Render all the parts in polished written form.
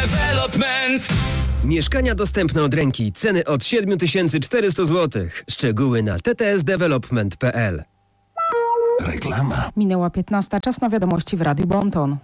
Development. Mieszkania dostępne od ręki. Ceny od 7400 zł. Szczegóły na ttsdevelopment.pl. Reklama. Minęła 15. Czas na wiadomości w Radiu Bonton.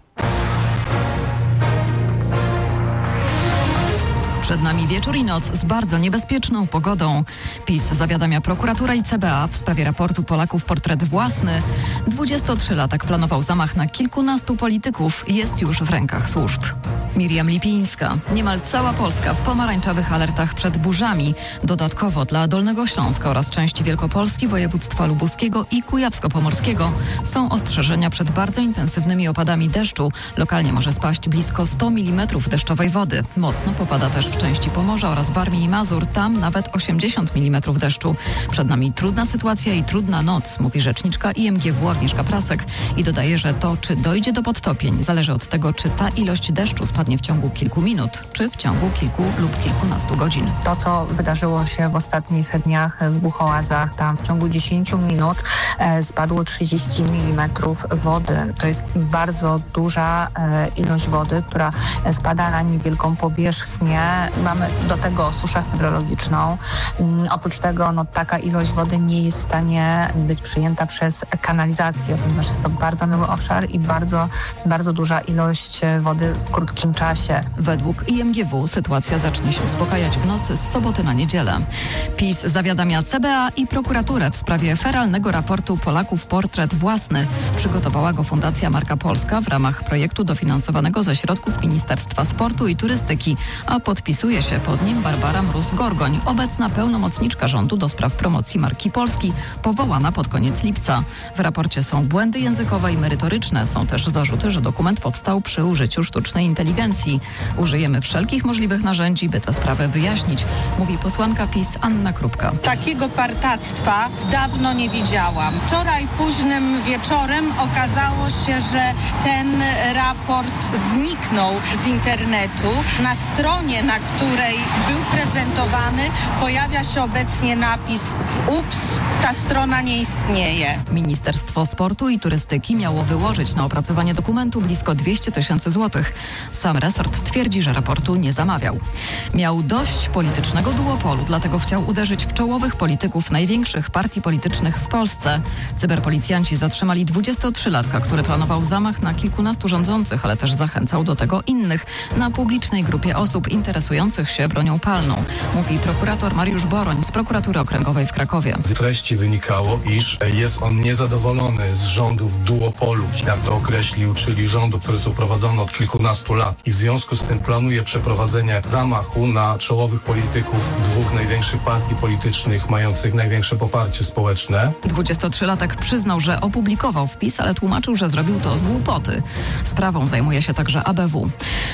Przed nami wieczór i noc z bardzo niebezpieczną pogodą. PiS zawiadamia prokuratura i CBA w sprawie raportu Polaków Portret Własny. 23-latek planował zamach na kilkunastu polityków. Jest już w rękach służb. Miriam Lipińska. Niemal cała Polska w pomarańczowych alertach przed burzami. Dodatkowo dla Dolnego Śląska oraz części Wielkopolski, województwa lubuskiego i kujawsko-pomorskiego są ostrzeżenia przed bardzo intensywnymi opadami deszczu. Lokalnie może spaść blisko 100 mm deszczowej wody. Mocno popada też w części Pomorza oraz Warmii i Mazur, tam nawet 80 mm deszczu. Przed nami trudna sytuacja i trudna noc, mówi rzeczniczka IMGW Agnieszka Prasek i dodaje, że to, czy dojdzie do podtopień, zależy od tego, czy ta ilość deszczu spadnie w ciągu kilku minut, czy w ciągu kilku lub kilkunastu godzin. To, co wydarzyło się w ostatnich dniach w Buchołazach, tam w ciągu 10 minut spadło 30 mm wody. To jest bardzo duża ilość wody, która spada na niewielką powierzchnię. Mamy do tego suszę hydrologiczną. Oprócz tego taka ilość wody nie jest w stanie być przyjęta przez kanalizację, ponieważ jest to bardzo mały obszar i bardzo duża ilość wody w krótkim czasie. Według IMGW sytuacja zacznie się uspokajać w nocy z soboty na niedzielę. PiS zawiadamia CBA i prokuraturę w sprawie feralnego raportu Polaków Portret Własny. Przygotowała go Fundacja Marka Polska w ramach projektu dofinansowanego ze środków Ministerstwa Sportu i Turystyki, a podpisuje się pod nim Barbara Mróz-Gorgoń, obecna pełnomocniczka rządu do spraw promocji marki Polski, powołana pod koniec lipca. W raporcie są błędy językowe i merytoryczne. Są też zarzuty, że dokument powstał przy użyciu sztucznej inteligencji. Użyjemy wszelkich możliwych narzędzi, by tę sprawę wyjaśnić, mówi posłanka PiS Anna Krupka. Takiego partactwa dawno nie widziałam. Wczoraj późnym wieczorem okazało się, że ten raport zniknął z internetu. Na stronie, na której był prezentowany, pojawia się obecnie napis: ups, ta strona nie istnieje. Ministerstwo Sportu i Turystyki miało wyłożyć na opracowanie dokumentu blisko 200 000 złotych. Sam resort twierdzi, że raportu nie zamawiał. Miał dość politycznego duopolu, dlatego chciał uderzyć w czołowych polityków największych partii politycznych w Polsce. Cyberpolicjanci zatrzymali 23-latka, który planował zamach na kilkunastu rządzących, ale też zachęcał do tego innych na publicznej grupie osób interesujących się bronią palną, mówi prokurator Mariusz Boroń z Prokuratury Okręgowej w Krakowie. Z treści wynikało, iż jest on niezadowolony z rządów duopolu, jak to określił, czyli rządów, które są prowadzone od kilkunastu lat i w związku z tym planuje przeprowadzenie zamachu na czołowych polityków dwóch największych partii politycznych mających największe poparcie społeczne. 23-latek przyznał, że opublikował wpis, ale tłumaczył, że zrobił to z głupoty. Sprawą zajmuje się także ABW.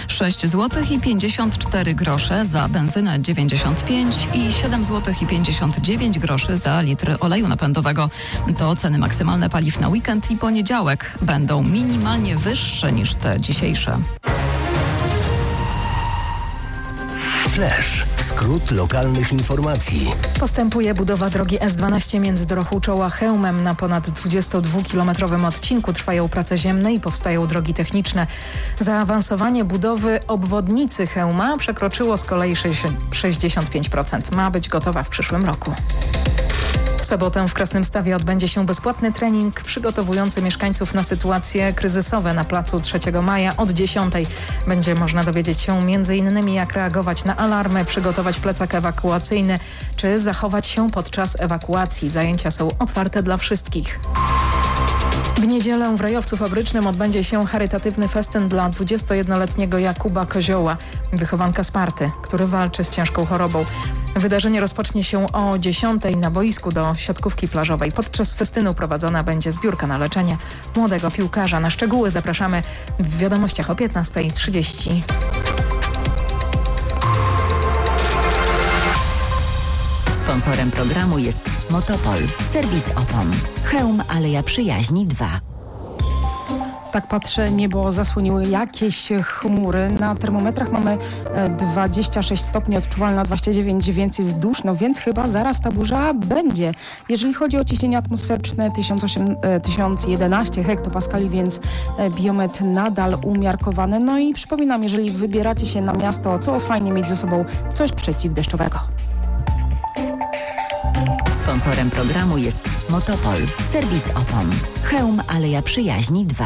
6 zł i 54 grosze za benzynę 95 i 7 zł i 59 groszy za litr oleju napędowego. To ceny maksymalne paliw na weekend i poniedziałek. Będą minimalnie wyższe niż te dzisiejsze. Flash. Skrót lokalnych informacji. Postępuje budowa drogi S12 między Dorochuczoł a Chełmem. Na ponad 22-kilometrowym odcinku trwają prace ziemne i powstają drogi techniczne. Zaawansowanie budowy obwodnicy Chełma przekroczyło z kolei 65%. Ma być gotowa w przyszłym roku. W sobotę w Krasnymstawie odbędzie się bezpłatny trening przygotowujący mieszkańców na sytuacje kryzysowe na placu 3 Maja od 10. Będzie można dowiedzieć się m.in. jak reagować na alarmy, przygotować plecak ewakuacyjny czy zachować się podczas ewakuacji. Zajęcia są otwarte dla wszystkich. W niedzielę w Rajowcu Fabrycznym odbędzie się charytatywny festyn dla 21-letniego Jakuba Kozioła, wychowanka Sparty, który walczy z ciężką chorobą. Wydarzenie rozpocznie się o 10 na boisku do siatkówki plażowej. Podczas festynu prowadzona będzie zbiórka na leczenie młodego piłkarza. Na szczegóły zapraszamy w wiadomościach o 15:30. Sponsorem programu jest Motopol, serwis opon. Chełm Aleja Przyjaźni 2. Tak patrzę, niebo zasłoniły jakieś chmury. Na termometrach mamy 26 stopni, odczuwalna 29, więc jest duszno, więc chyba zaraz ta burza będzie. Jeżeli chodzi o ciśnienie atmosferyczne 1011 hektopaskali, więc biometr nadal umiarkowany. No i przypominam, jeżeli wybieracie się na miasto, to fajnie mieć ze sobą coś przeciwdeszczowego. Sponsorem programu jest Motopol, serwis opon. Chełm Aleja Przyjaźni 2.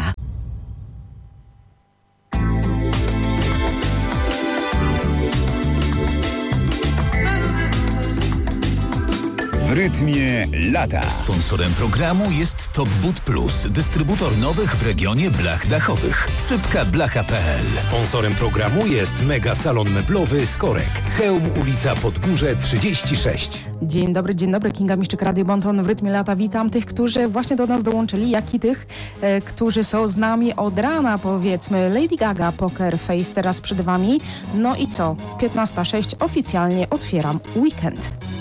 W rytmie lata. Sponsorem programu jest Top But Plus, dystrybutor nowych w regionie blach dachowych. Szybka blacha.pl. Sponsorem programu jest Mega Salon Meblowy Skorek. Chełm, ulica Podgórze 36. Dzień dobry, Kinga Miszczyk, Radio Bonton w rytmie lata. Witam tych, którzy właśnie do nas dołączyli, jak i tych, którzy są z nami od rana, powiedzmy. Lady Gaga, Poker Face teraz przed wami. No i co? 15:06 oficjalnie otwieram weekend.